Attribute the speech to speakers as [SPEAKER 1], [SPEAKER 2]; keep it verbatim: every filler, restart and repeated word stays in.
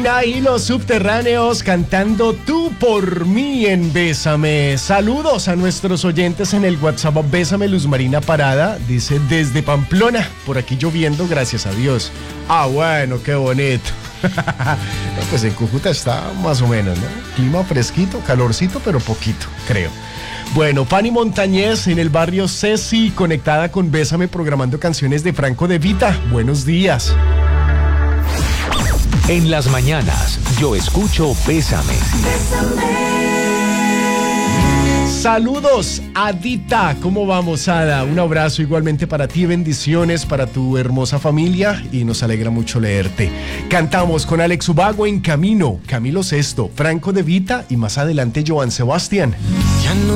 [SPEAKER 1] Marina y los Subterráneos cantando Tú por mí en Bésame. Saludos a nuestros oyentes en el WhatsApp. Bésame Luz Marina Parada, dice desde Pamplona, por aquí lloviendo, gracias a Dios. Ah, bueno, qué bonito. Pues en Cúcuta está más o menos, ¿no? Clima fresquito, calorcito, pero poquito, creo. Bueno, Pani Montañez en el barrio Ceci, conectada con Bésame, programando canciones de Franco De Vita. Buenos días.
[SPEAKER 2] En las mañanas, yo escucho Bésame.
[SPEAKER 1] Saludos, Adita. ¿Cómo vamos, Ada? Un abrazo igualmente para ti, bendiciones para tu hermosa familia y nos alegra mucho leerte. Cantamos con Alex Ubago en Camino, Camilo Sesto, Franco De Vita y más adelante Joan Sebastián.
[SPEAKER 3] Ya no